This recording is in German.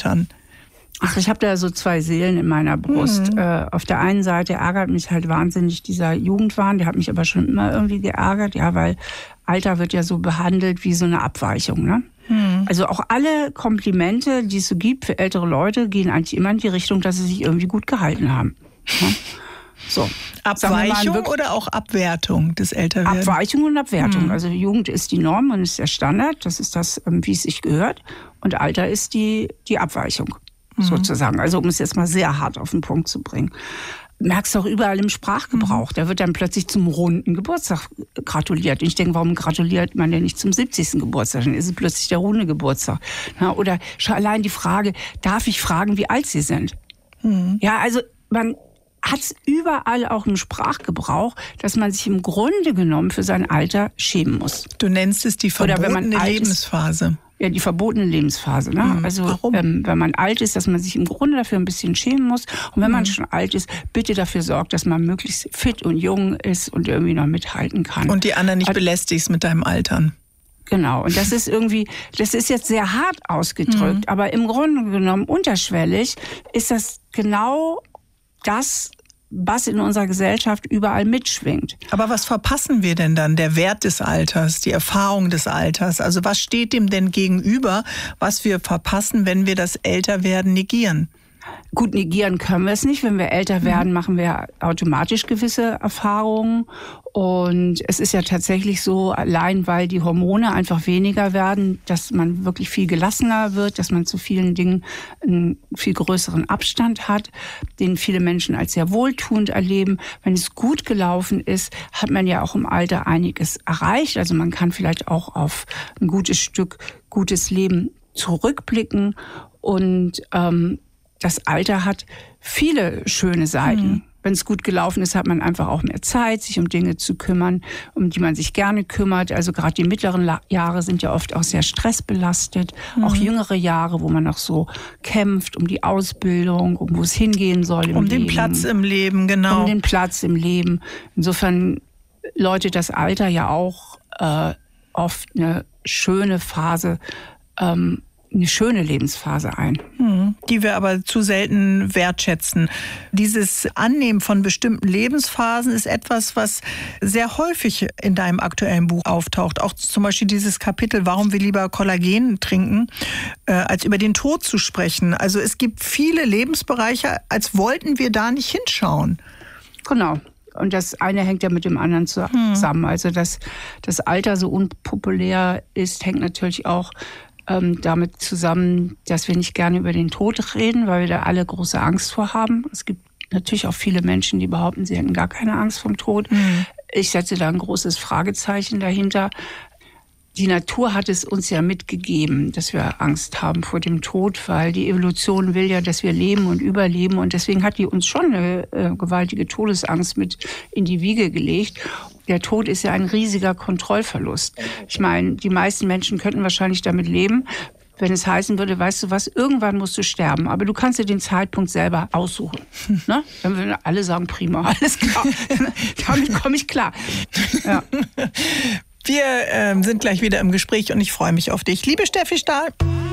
Eltern? Ach, ich habe da so zwei Seelen in meiner Brust. Auf der einen Seite ärgert mich halt wahnsinnig dieser Jugendwahn. Der hat mich aber schon immer irgendwie geärgert, ja, weil Alter wird ja so behandelt wie so eine Abweichung, ne? Also auch alle Komplimente, die es so gibt für ältere Leute, gehen eigentlich immer in die Richtung, dass sie sich irgendwie gut gehalten haben. Ja? So. Abweichung oder auch Abwertung des Älterwerdens? Abweichung und Abwertung. Also Jugend ist die Norm und ist der Standard. Das ist das, wie es sich gehört. Und Alter ist die Abweichung, sozusagen. Also um es jetzt mal sehr hart auf den Punkt zu bringen. Merkst du auch überall im Sprachgebrauch. Da wird dann plötzlich zum runden Geburtstag gratuliert. Und ich denke, warum gratuliert man denn nicht zum 70. Geburtstag? Dann ist es plötzlich der runde Geburtstag. Na, oder schon allein die Frage, darf ich fragen, wie alt Sie sind? Ja, also man hat es überall auch im Sprachgebrauch, dass man sich im Grunde genommen für sein Alter schämen muss. Du nennst es die verbotene Lebensphase. Ja, die verbotene Lebensphase. Ne? Also wenn man alt ist, dass man sich im Grunde dafür ein bisschen schämen muss. Und wenn man schon alt ist, bitte dafür sorgt, dass man möglichst fit und jung ist und irgendwie noch mithalten kann. Und die anderen nicht belästigst mit deinem Altern. Genau, und das ist irgendwie, das ist jetzt sehr hart ausgedrückt, aber im Grunde genommen unterschwellig ist das genau das, was in unserer Gesellschaft überall mitschwingt. Aber was verpassen wir denn dann? Der Wert des Alters, die Erfahrung des Alters. Also was steht dem denn gegenüber, was wir verpassen, wenn wir das Älterwerden negieren? Gut, negieren können wir es nicht. Wenn wir älter werden, machen wir automatisch gewisse Erfahrungen. Und es ist ja tatsächlich so, allein weil die Hormone einfach weniger werden, dass man wirklich viel gelassener wird, dass man zu vielen Dingen einen viel größeren Abstand hat, den viele Menschen als sehr wohltuend erleben. Wenn es gut gelaufen ist, hat man ja auch im Alter einiges erreicht. Also man kann vielleicht auch auf ein gutes Stück gutes Leben zurückblicken. Und das Alter hat viele schöne Seiten. Wenn es gut gelaufen ist, hat man einfach auch mehr Zeit, sich um Dinge zu kümmern, um die man sich gerne kümmert. Also gerade die mittleren Jahre sind ja oft auch sehr stressbelastet. Auch jüngere Jahre, wo man noch so kämpft um die Ausbildung, um wo es hingehen soll im Leben. Um den Platz im Leben, genau. Um den Platz im Leben. Insofern läutet das Alter ja auch oft eine schöne Phase, eine schöne Lebensphase ein. Die wir aber zu selten wertschätzen. Dieses Annehmen von bestimmten Lebensphasen ist etwas, was sehr häufig in deinem aktuellen Buch auftaucht. Auch zum Beispiel dieses Kapitel, warum wir lieber Kollagen trinken, als über den Tod zu sprechen. Also es gibt viele Lebensbereiche, als wollten wir da nicht hinschauen. Genau. Und das eine hängt ja mit dem anderen zusammen. Also dass das Alter so unpopulär ist, hängt natürlich auch damit zusammen, dass wir nicht gerne über den Tod reden, weil wir da alle große Angst vor haben. Es gibt natürlich auch viele Menschen, die behaupten, sie hätten gar keine Angst vom Tod. Ich setze da ein großes Fragezeichen dahinter. Die Natur hat es uns ja mitgegeben, dass wir Angst haben vor dem Tod, weil die Evolution will ja, dass wir leben und überleben. Und deswegen hat die uns schon eine gewaltige Todesangst mit in die Wiege gelegt. Der Tod ist ja ein riesiger Kontrollverlust. Ich meine, die meisten Menschen könnten wahrscheinlich damit leben, wenn es heißen würde, weißt du was, irgendwann musst du sterben, aber du kannst dir den Zeitpunkt selber aussuchen. Ne? Dann würden alle sagen, prima, alles klar. Damit komme ich klar. Ja. Wir sind gleich wieder im Gespräch und ich freue mich auf dich. Liebe Steffi Stahl.